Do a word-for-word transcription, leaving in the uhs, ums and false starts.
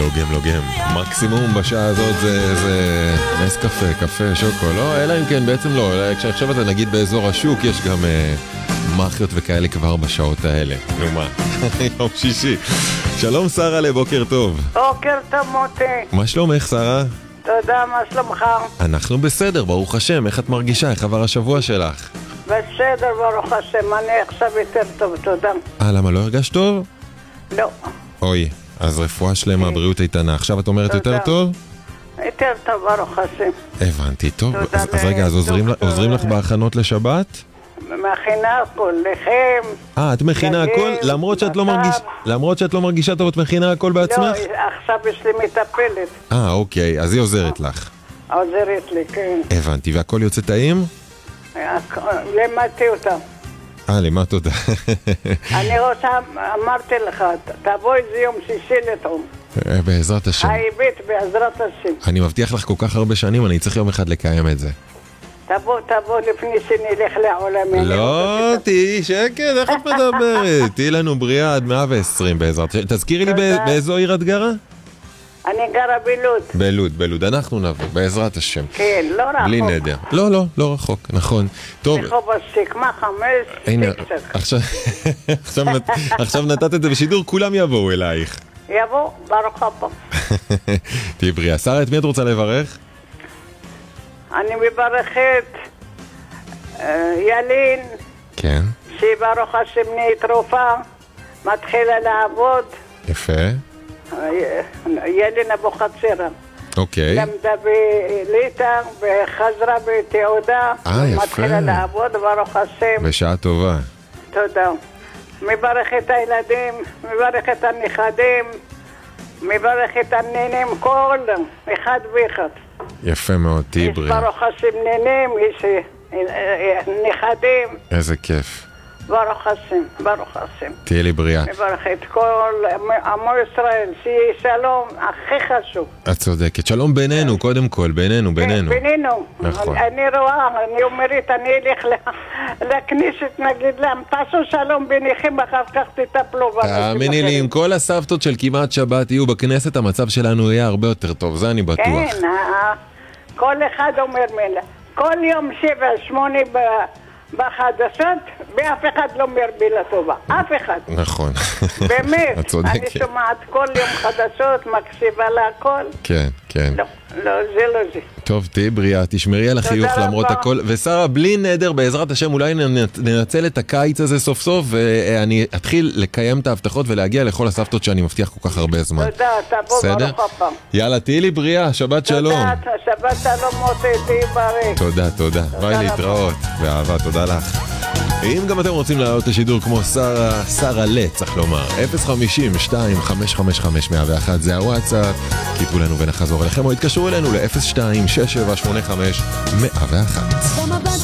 לוגם, לוגם. מקסימום בשעה הזאת זה, זה נס קפה, קפה, שוקו, לא? אלא אם כן, בעצם לא. אלא כשעכשיו אתה נגיד באזור השוק, יש גם אה, מחיות וכאלה כבר בשעות האלה. נו מה? יום שישי. שלום שרה, לבוקר טוב. בוקר טוב מוטי. מה שלומך שרה? תודה, מה שלומך? אנחנו בסדר, ברוך השם. איך את מרגישה? איך עבר השבוע שלך? בסדר, ברוך השם. אני עכשיו יותר טוב, תודה. אה, למה לא הרגשת טוב? לא. אוי, אז רפואה שלמה, בריאות איתנה. עכשיו את אומרת יותר טוב? יותר טוב, ברוך השם. הבנתי, טוב. אז, אז רגע, אז עוזרים, עוזרים לך בהכנות לשבת? מכינה הכל, לכם. אה, את מכינה הכל? למרות שאת לא מרגיש, למרות שאת לא מרגישה טוב, את מכינה הכל בעצמך? לא, עכשיו יש לי מטפלת. אה, אוקיי, אז היא עוזרת לך. עוזרת לי, כן. הבנתי, והכל יוצא טעים? למדתי אותה. אה, למה תודה. אני רוצה, אמרתי לך, תבוא איזה יום שישי לתרום. בעזרת השם. האבית, בעזרת השם. אני מבטיח לך כל כך הרבה שנים, אני צריך יום אחד לקיים את זה. תבוא, תבוא לפני שנלך לעולמי. לא, תהי שקט, איך את מדברת? תהי לנו בריאה עד מאה ועשרים בעזרת השם. תזכירי לי באיזו עיר את גרה? אני גרה בלוד. בלוד, בלוד. אנחנו נבוא, בעזרת השם. כן, לא רחוק. בלי נדר. לא, לא, לא רחוק, נכון. טוב. רחוב השקמה חמש, הנה, עכשיו נתת את זה בשידור, כולם יבואו אלייך. יבוא, ברוך הבא. תהי בריאה. שרה, את מי את רוצה לברך? אני מברכת ילין. כן. שברוך השם נהיית רופאה, מתחילה לעבוד. יפה. ילין אבו חצירה. אוקיי. למדה בליטא וחזרה בתעודה. אה, יפה. מתחילה לעבוד, ברוך השם. בשעה טובה. תודה. מברך את הילדים, מברך את הנכדים, מברך את הנינים, כל אחד ואחד. יפה מאוד, תהי בריאה. יש ברוך השם נינים, יש נכדים. איזה כיף. ברוך השם, ברוך השם. תהיה לי בריאה. מברך את כל עמו ישראל, שיהיה שלום, הכי חשוב. את צודקת. שלום בינינו, קודם כל, בינינו, בינינו. בינינו. נכון. אני רואה, אני אומרת, אני אלך לכנסת, נגיד להם, תעשו שלום ביניכם, אחר כך תטפלו. תאמיני לי, אם כל הסבתות של כמעט שבת יהיו בכנסת, המצב שלנו יהיה הרבה יותר טוב, זה אני בטוח. כן, כל אחד אומר מילה. כל יום שבע, שמונה ב... בחדשות, ואף אחד לא אומר מילה טובה. אף אחד. נכון. באמת. את צודקת. אני שומעת כל יום חדשות, מקשיבה להכל. כן, כן. לא, לא, זה לא זה. טוב, תהי בריאה, תשמרי על החיוך למרות הכל. ושרה, בלי נדר, בעזרת השם, אולי ננצל את הקיץ הזה סוף סוף, ואני אתחיל לקיים את ההבטחות ולהגיע לכל הסבתות שאני מבטיח כל כך הרבה זמן. תודה, תבוא ברוך הפעם. יאללה, תהי לי בריאה, שבת שלום. תודה, שבת שלום מוטי, תהי בריא. תודה, תודה. ביי, להתראות. באהבה, תודה לך. אם גם אתם רוצים לעלות לשידור כמו שרה, שרה לה, צריך לומר, אפס חמישים שתיים חמש חמש חמש מאה ואחת זה הוואטסאפ, כיפו לנו ונחזור אליכם או התקשרו אלינו ל-אפס שתיים שש שבע שמונה חמש מאה ואחת.